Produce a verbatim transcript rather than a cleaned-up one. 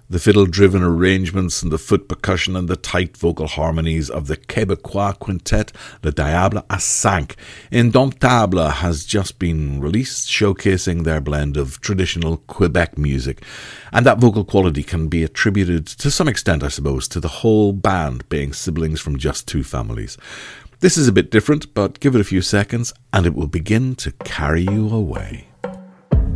The fiddle-driven arrangements and the foot percussion and the tight vocal harmonies of the Québécois quintet Le Diable à Cinq. Indomptable has just been released, showcasing their blend of traditional Quebec music. And that vocal quality can be attributed to some extent, I suppose, to the whole band being siblings from just two families. This is a bit different, but give it a few seconds and it will begin to carry you away.